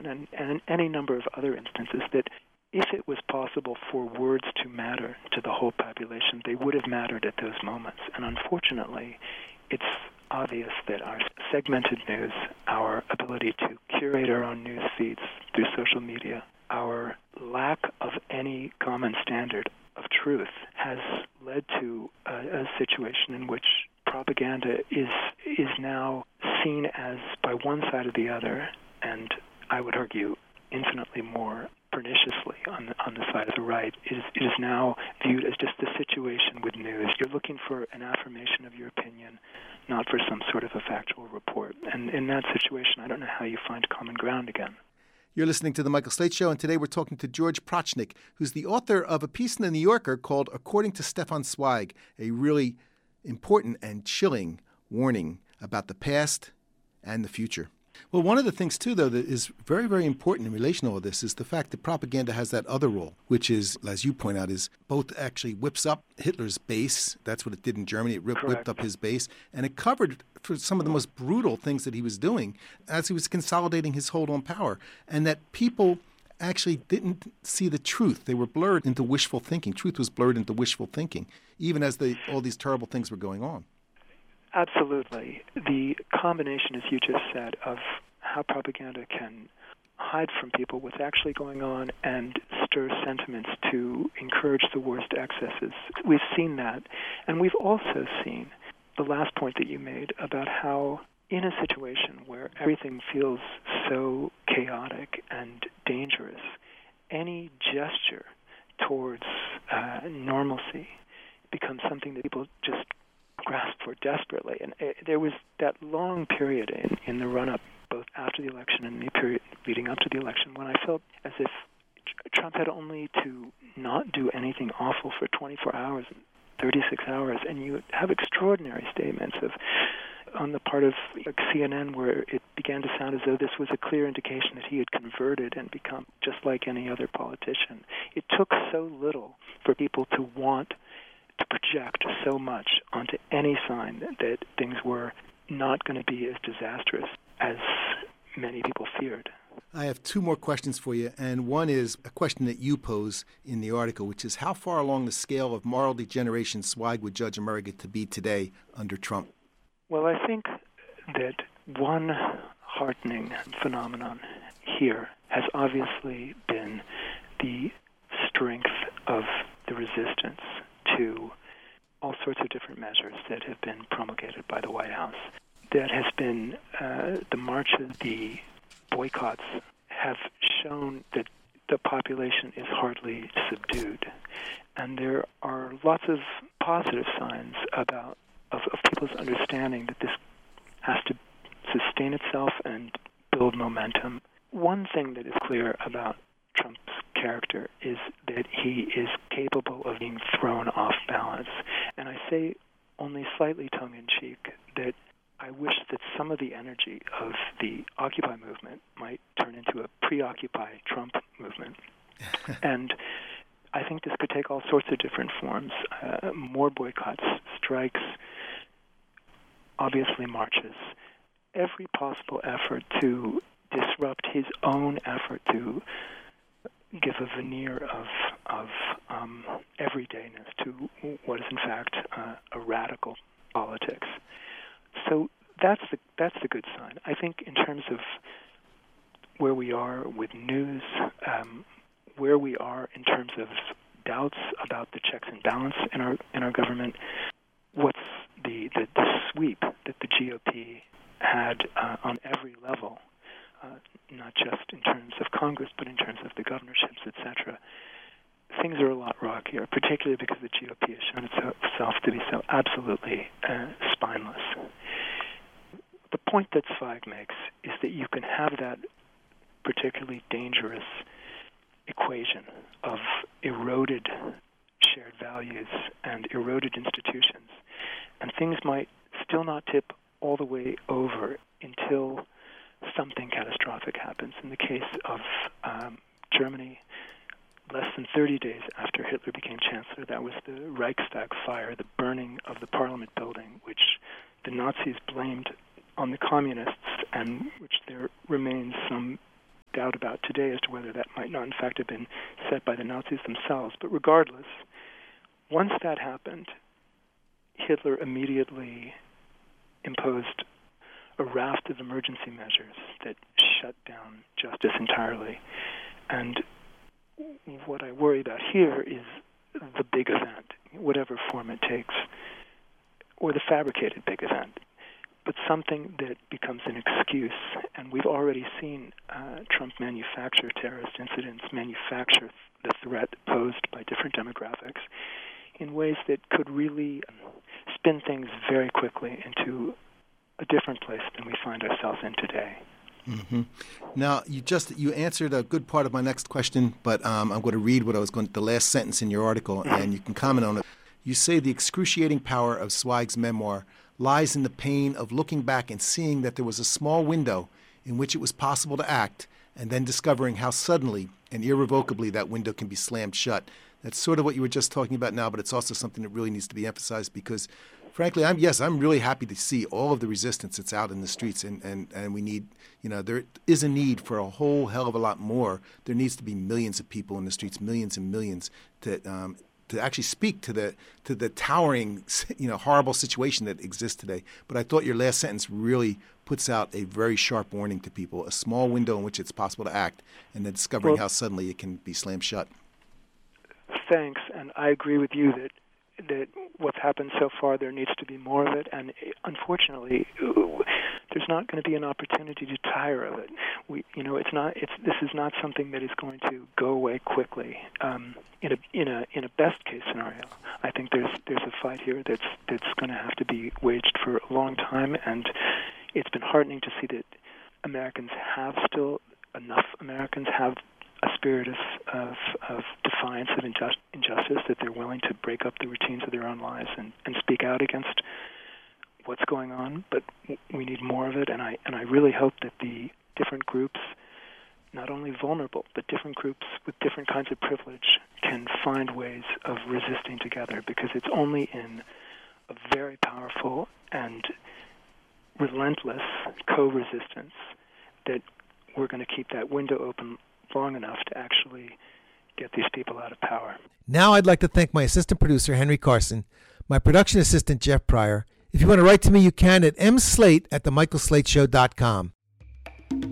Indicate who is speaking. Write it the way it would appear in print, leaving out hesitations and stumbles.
Speaker 1: and any number of other instances, that if it was possible for words to matter to the whole population, they would have mattered at those moments. And unfortunately, it's obvious that our segmented news, our ability to curate our own news feeds through social media, our lack of any common standard of truth has led to a situation in which propaganda is now seen as, by one side or the other, and I would argue infinitely more perniciously on the side of the right, it is now viewed as just the situation with news. You're looking for an affirmation of your opinion, not for some sort of a factual report. And in that situation, I don't know how you find common ground again.
Speaker 2: You're listening to The Michael Slate Show, and today we're talking to George Prochnick, who's the author of a piece in The New Yorker called According to Stefan Zweig, a really important and chilling warning about the past and the future. Well, one of the things, too, though, that is very, very important in relation to all this is the fact that propaganda has that other role, which is, as you point out, is both actually whips up Hitler's base. That's what it did in Germany. It whipped up his base. And it covered for some of the most brutal things that he was doing as he was consolidating his hold on power. And that people actually didn't see the truth. They were blurred into wishful thinking. Truth was blurred into wishful thinking, even as all these terrible things were going on.
Speaker 1: Absolutely. The combination, as you just said, of how propaganda can hide from people what's actually going on and stir sentiments to encourage the worst excesses. We've seen that. And we've also seen the last point that you made about how in a situation where everything feels so chaotic and dangerous, any gesture towards normalcy becomes something that people just grasp for desperately. And there was that long period in the run-up, both after the election and the period leading up to the election, when I felt as if Trump had only to not do anything awful for 24 hours, 36 hours, and you have extraordinary statements on the part of CNN where it began to sound as though this was a clear indication that he had converted and become just like any other politician. It took so little for people to want to project so much onto any sign that things were not going to be as disastrous as many people feared.
Speaker 2: I have two more questions for you, and one is a question that you pose in the article, which is how far along the scale of moral degeneration Zweig would judge America to be today under Trump?
Speaker 1: Well, I think that one heartening phenomenon here has obviously been the strength of the resistance to all sorts of different measures that have been promulgated by the White House. That has been the marches, the boycotts have shown that the population is hardly subdued. And there are lots of positive signs of people's understanding that this has to sustain itself and build momentum. One thing that is clear about Trump's character is that he is capable of being thrown off balance. And I say only slightly tongue-in-cheek that I wish that some of the energy of the Occupy movement might turn into a pre-Occupy Trump movement. And I think this could take all sorts of different forms. More boycotts, strikes, obviously marches. Every possible effort to disrupt his own effort to give a veneer of everydayness to what is in fact a radical politics. So that's the good sign. I think in terms of where we are with news, where we are in terms of doubts about the checks and balance in our government, what's the sweep that the GOP had on every level, not just in terms of Congress, but in terms of the governorships, etc. Things are a lot rockier, particularly because the GOP has shown itself to be so absolutely spineless. The point that Zweig makes is that you can have that particularly dangerous equation of eroded shared values and eroded institutions, and things might still not tip all the way over until something catastrophic happens. In the case of Germany, less than 30 days after Hitler became chancellor, that was the Reichstag fire, the burning of the parliament building, which the Nazis blamed on the communists, and which there remains some doubt about today as to whether that might not in fact have been set by the Nazis themselves. But regardless, once that happened, Hitler immediately imposed a raft of emergency measures that shut down justice entirely. And what I worry about here is the big event, whatever form it takes, or the fabricated big event, but something that becomes an excuse. And we've already seen Trump manufacture terrorist incidents, manufacture the threat posed by different demographics in ways that could really spin things very quickly into a different place than we find ourselves in today.
Speaker 2: Mm-hmm. Now, you answered a good part of my next question, but I'm going to read the last sentence in your article, and you can comment on it. You say the excruciating power of Zweig's memoir lies in the pain of looking back and seeing that there was a small window in which it was possible to act, and then discovering how suddenly and irrevocably that window can be slammed shut. That's sort of what you were just talking about now, but it's also something that really needs to be emphasized because, frankly, I'm really happy to see all of the resistance that's out in the streets, and we need, there is a need for a whole hell of a lot more. There needs to be millions of people in the streets, millions and millions, to actually speak to the towering, horrible situation that exists today. But I thought your last sentence really puts out a very sharp warning to people: a small window in which it's possible to act, and then discovering how suddenly it can be slammed shut.
Speaker 1: Thanks, and I agree with you that what's happened so far, there needs to be more of it, and unfortunately, there's not going to be an opportunity to tire of it. This is not something that is going to go away quickly. In a best case scenario, I think there's a fight here that's going to have to be waged for a long time, and it's been heartening to see that enough Americans have a spirit of defiance of injustice, that they're willing to break up the routines of their own lives and speak out against what's going on. But we need more of it, and I really hope that the different groups, not only vulnerable, but different groups with different kinds of privilege, can find ways of resisting together, because it's only in a very powerful and relentless co-resistance that we're going to keep that window open long enough to actually get these people out of power.
Speaker 3: Now I'd like to thank my assistant producer, Henry Carson, my production assistant, Jeff Pryor. If you want to write to me, you can at mslate@themichaelslateshow.com.